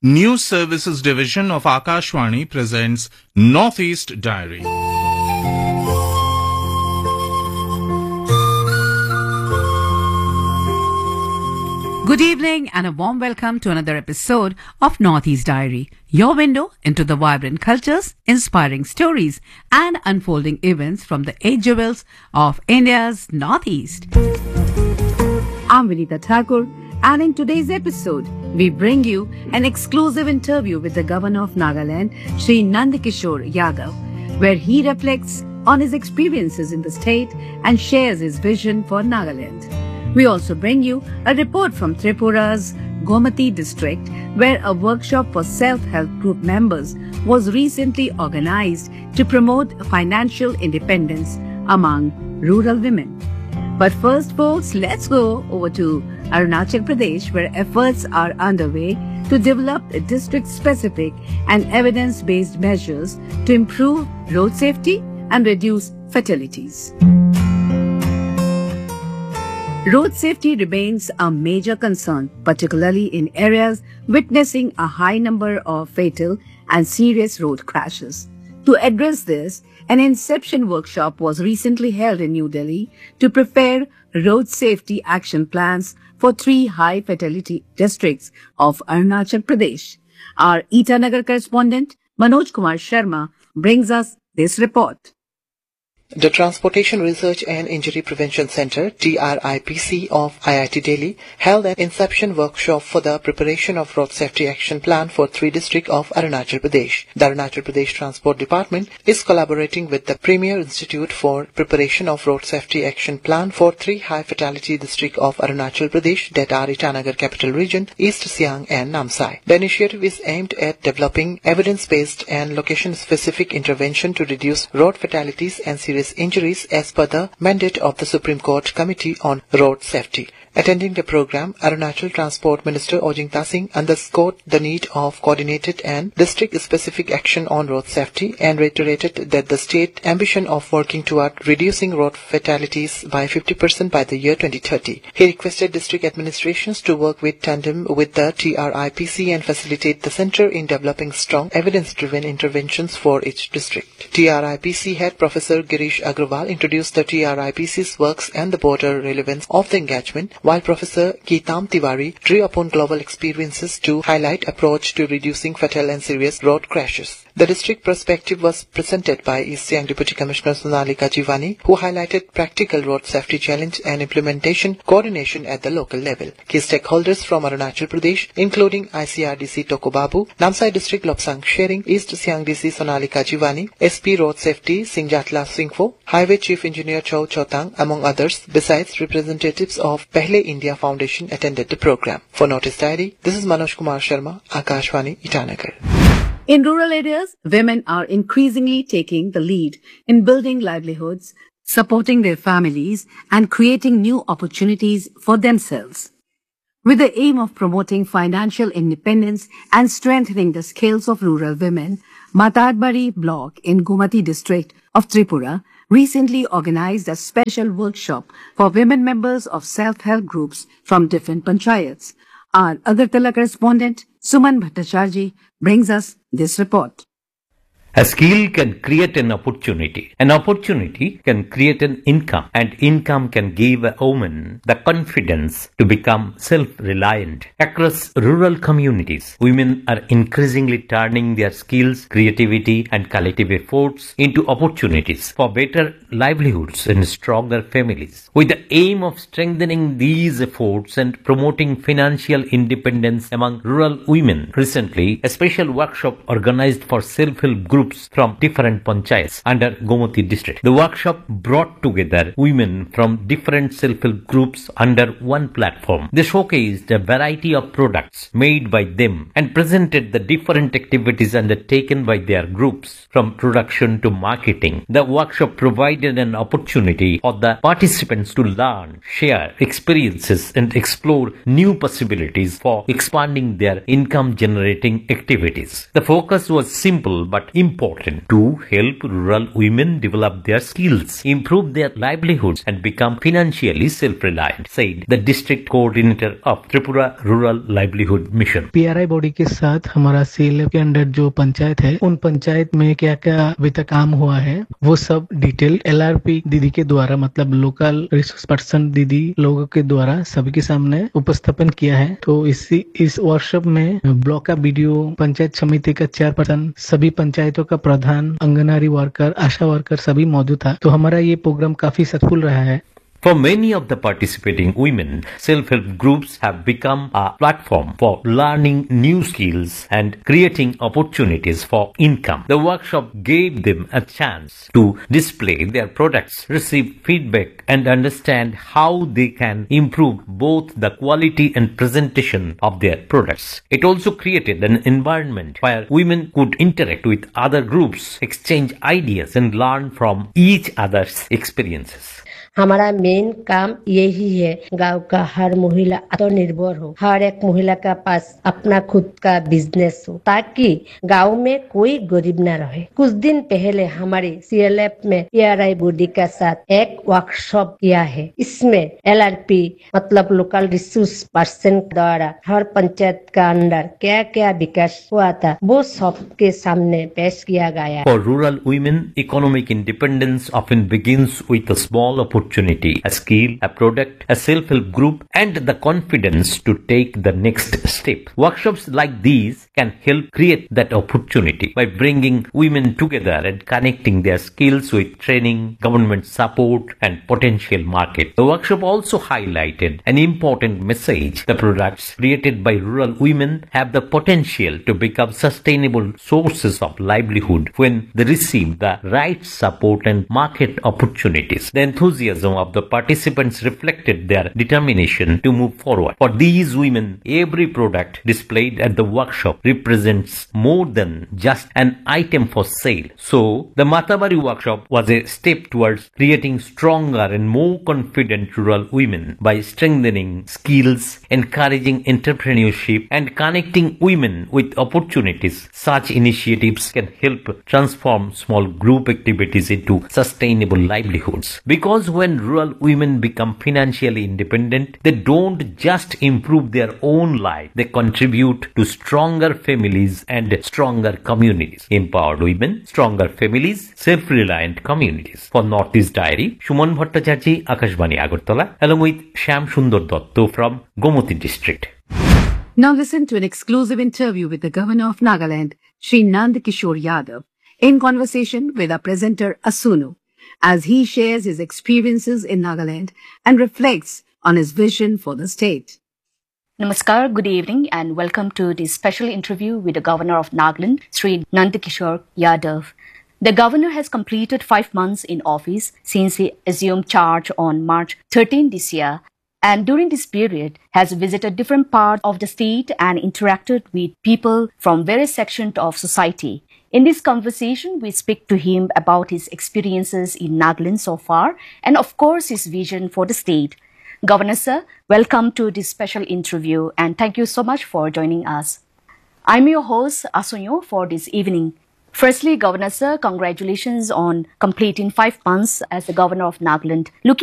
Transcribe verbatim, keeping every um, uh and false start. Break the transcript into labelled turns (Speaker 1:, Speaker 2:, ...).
Speaker 1: News Services Division of Akashvani presents Northeast Diary.
Speaker 2: Good evening and a warm welcome to another episode of Northeast Diary, your window into the vibrant cultures, inspiring stories and unfolding events from the eight jewels of India's Northeast. I'm Vinita Thakur, and in today's episode, we bring you an exclusive interview with the Governor of Nagaland, Shri Nandakishore Yadav, where he reflects on his experiences in the state and shares his vision for Nagaland. We also bring you a report from Tripura's Gomati district, where a workshop for self-help group members was recently organized to promote financial independence among rural women. But first, folks, let's go over to Arunachal Pradesh, where efforts are underway to develop district-specific and evidence-based measures to improve road safety and reduce fatalities. Road safety remains a major concern, particularly in areas witnessing a high number of fatal and serious road crashes. To address this, an Inception workshop was recently held in New Delhi to prepare road safety action plans for three high fatality districts of Arunachal Pradesh. Our Itanagar correspondent Manoj Kumar Sharma brings us this report.
Speaker 3: The Transportation Research and Injury Prevention Center, T R I P C of I I T Delhi, held an Inception workshop for the preparation of Road Safety Action Plan for three districts of Arunachal Pradesh. The Arunachal Pradesh Transport Department is collaborating with the Premier Institute for Preparation of Road Safety Action Plan for three high fatality districts of Arunachal Pradesh that are Itanagar Capital Region, East Siang and Namsai. The initiative is aimed at developing evidence-based and location-specific intervention to reduce road fatalities and serious injuries as per the mandate of the Supreme Court Committee on Road Safety. Attending the program, Arunachal Transport Minister Ojingta Singh underscored the need of coordinated and district-specific action on road safety and reiterated that the state ambition of working toward reducing road fatalities by fifty percent by the year twenty thirty. He requested district administrations to work with tandem with the T R I P C and facilitate the centre in developing strong evidence-driven interventions for each district. T R I P C head Professor Girish Agrawal introduced the T R I P C's works and the broader relevance of the engagement, while Professor Kitam Tiwari drew upon global experiences to highlight approach to reducing fatal and serious road crashes. The district perspective was presented by East Siang Deputy Commissioner Sonalika Jivani, who highlighted practical road safety challenge and implementation coordination at the local level. Key stakeholders from Arunachal Pradesh, including I C R D C Tokobabu, Namsai District Lobsang Shering, East Siang D C Sonalika Jivani, S P Road Safety Singjatla Singfo, Highway Chief Engineer Chow Chotang, among others, besides representatives of Pehle India Foundation attended the program. For Notice Diary, this is Manoj Kumar Sharma, Akashvani, Itanagar.
Speaker 2: In rural areas, women are increasingly taking the lead in building livelihoods, supporting their families, and creating new opportunities for themselves. With the aim of promoting financial independence and strengthening the skills of rural women, Matadbari block in Gomati district of Tripura recently organized a special workshop for women members of self-help groups from different panchayats. Our Agartala correspondent Suman Bhattacharjee brings us this report.
Speaker 4: A skill can create an opportunity. An opportunity can create an income, and income can give a woman the confidence to become self-reliant. Across rural communities, women are increasingly turning their skills, creativity, and collective efforts into opportunities for better livelihoods and stronger families. With the aim of strengthening these efforts and promoting financial independence among rural women, recently a special workshop organized for self-help groups from different panchayats under Gomati district. The workshop brought together women from different self-help groups under one platform. They showcased a variety of products made by them and presented the different activities undertaken by their groups from production to marketing. The workshop provided an opportunity for the participants to learn, share experiences and explore new possibilities for expanding their income generating activities. The focus was simple but important important to help rural women develop their skills, improve their livelihoods, and become financially self-reliant, said the district coordinator of Tripura Rural Livelihood Mission.
Speaker 5: P R I body के साथ हमारा CLF के under जो पंचायत है, उन पंचायत में क्या क्या अभी तक काम हुआ है वो सब डिटेल एलआरपी दीदी के द्वारा, मतलब लोकल रिसोर्स पर्सन दीदी लोगों के द्वारा सभी के सामने उपस्थापन किया है। तो इसी इस वर्कशॉप में ब्लॉक का बीडीओ, पंचायत समिति का चेयरपर्सन, सभी पंचायतों का प्रधान, आंगनवाड़ी वर्कर, आशा वर्कर सभी मौजूद था। तो हमारा ये प्रोग्राम काफी सक्सेसफुल रहा है।
Speaker 4: For many of the participating women, self-help groups have become a platform for learning new skills and creating opportunities for income. The workshop gave them a chance to display their products, receive feedback, and understand how they can improve both the quality and presentation of their products. It also created an environment where women could interact with other groups, exchange ideas, and learn from each other's experiences.
Speaker 6: हमारा main काम यही है, गांव का हर महिला आत्मनिर्भर हो, हर एक महिला का पास अपना खुद का बिजनेस हो, ताकि गांव में कोई गरीब न रहे। कुछ दिन पहले हमारे सीएलएफ में पीआरआई बॉडी के साथ एक वर्कशॉप किया है। इसमें एलआरपी मतलब लोकल रिसोर्स पर्सन द्वारा हर पंचायत का अंदर क्या क्या विकास हुआ था वो सबके सामने पेश किया गया।
Speaker 4: For rural women, economic independence often begins with a small opportunity. Opportunity, a skill, a product, a self-help group, and the confidence to take the next step. Workshops like these can help create that opportunity by bringing women together and connecting their skills with training, government support, and potential market. The workshop also highlighted an important message. The products created by rural women have the potential to become sustainable sources of livelihood when they receive the right support and market opportunities. The enthusiasm of the participants reflected their determination to move forward. For these women, every product displayed at the workshop represents more than just an item for sale. So, the Matabari workshop was a step towards creating stronger and more confident rural women by strengthening skills, encouraging entrepreneurship, and connecting women with opportunities. Such initiatives can help transform small group activities into sustainable livelihoods. Because when rural women become financially independent, they don't just improve their own life, they contribute to stronger families and stronger communities. Empowered women, stronger families, self-reliant communities. For Northeast Diary, Shuman Bhattacharjee, Akashbani Agartala, along with Shyam Sundar Dotto from Gomoti district.
Speaker 2: Now listen to an exclusive interview with the Governor of Nagaland, Shri Nand Kishore Yadav, in conversation with our presenter Asunu, as he shares his experiences in Nagaland and reflects on his vision for the state.
Speaker 7: Namaskar, good evening, and welcome to this special interview with the Governor of Nagaland, Sri Nandakishore Yadav. The Governor has completed five months in office since he assumed charge on March thirteenth this year, and during this period has visited different parts of the state and interacted with people from various sections of society. In this conversation, we speak to him about his experiences in Nagaland so far and, of course, his vision for the state. Governor Sir, welcome to this special interview and thank you so much for joining us. I'm your host, Asunyo, for this evening. Firstly, Governor Sir, congratulations on completing five months as the Governor of Nagaland. Looking